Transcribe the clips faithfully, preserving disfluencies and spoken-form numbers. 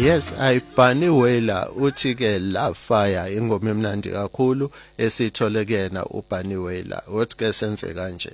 Yes, ayibhani wela uthi ke Love Fire ingoma emnandi kakhulu esithole kena uBhani wela. Wathi ke senze kanje.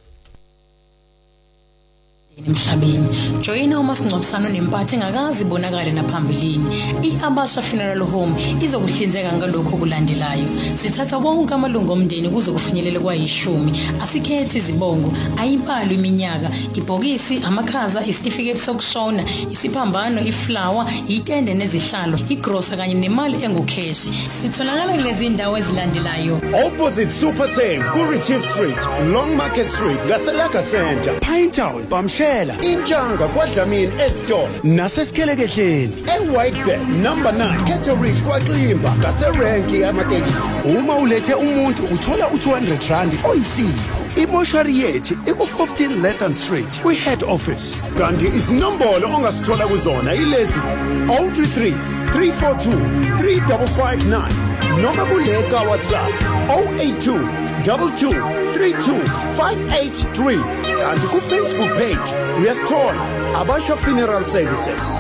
Emhlabeni joyina umasingcwabisano nempathe engakazi ibonakale naphambilini. iAbasha Funeral Home izokuhlinzeka ngalokho kulandelayo. Sithatha bonke amalungu omndeni kuze kufinyelele kwayishumi. Asikhethi izibongo, ayibalo iminyaka, ibhokisi, amakhaza, isitifiketi sokushona, isiphambano, iflower, itende nezihlalo, igrosa kanye nemali engukheshi. Sitholakala kulezi indawo ezilandelayo. Opposite Super Save ku Retief Street, Long Market Street, Gaselaka Center, Pinetown, Bamshela, Inchanga kwaDlamini Esitolo, naseSikhelekehleni, eWhitebank number nine, Ketteridge kwaXimba, ngaserenki yamatekisi. Uma ulethe umuntu uthola u two hundred rand oyisipho. Imoshari yethu iku fifteen Lethan Street, kwi head office. Kanti izinombolo ongasithola kuzona ilezi zero three three, three four two, three five five nine noma kuleka WhatsApp zero eight two, two two, three two, five eight three. Kanti ku Facebook page uyasithola Abasha Funeral Services.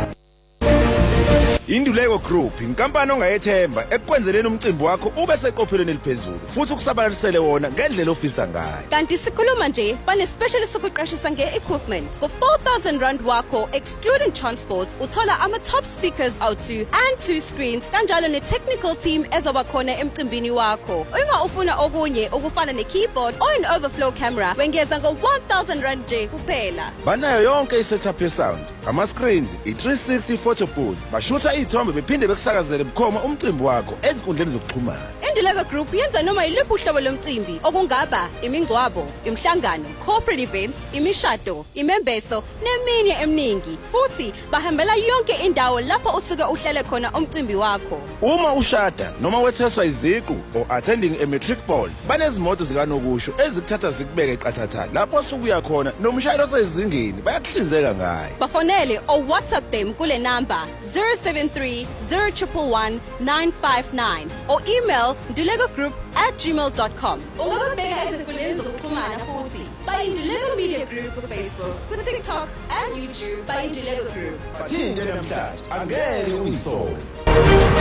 Induleko Group inkampani ongayethemba ekwenzeleni umcimbi wakho ube seqophelweni eliphezulu futhi ukusabalalisele wona ngendlela ofisa ngayo. Kanti sikhuluma nje bane specialist sokuqashisa nge-equipment ku four thousand rand wakho excluding transport uthola ama top speakers out two and two screens kanjalo ne-technical team ezoba khona emcimbini wakho. Uma ufuna okunye okufana ne-keyboard or an overflow camera wengeza ngo one thousand rand nje kuphela. Banayo yonke i-setup ye-sound, ama-screens, i-three sixty photo booth, bashuta ithombe bephinde bekusakazele bukhoma umcimbi wakho ezinkundleni zokuxhumana. Induleko Group yenza noma iliphi uhlobo lomcimbi okungaba imingcwabo, imhlangano, corporate events, imishado, imembeso neminye eminingi. Futhi bahambela yonke indawo lapho usuke uhlele khona umcimbi wakho. Uma ushada noma wetheswa iziqu or attending a matric ball, banezimoto zikanokusho ezikuthatha zikubeke eqathatha lapho usukuya khona nomshayeli osezingeni bayakuhlinzeka ngayo. Bafonele or WhatsApp them kule number zero seven three, zero one one one, nine five nine or email ndulekogroup at gmail dot com. Ungababheka ezinkundleni zokuxhumana futhi bayinduleko Media Group ku Facebook, ku TikTok and YouTube bayinduleko Group. Bathinte namhlanje angeke uyisole.